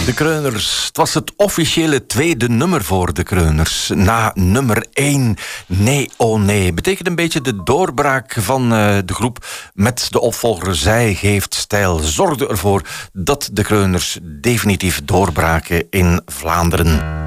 De Kreuners. Het was het officiële tweede nummer voor de Kreuners. Na nummer 1, Nee oh nee. Betekent een beetje de doorbraak van de groep met de opvolger Zij geeft stijl. Zorgde ervoor dat de Kreuners definitief doorbraken in Vlaanderen.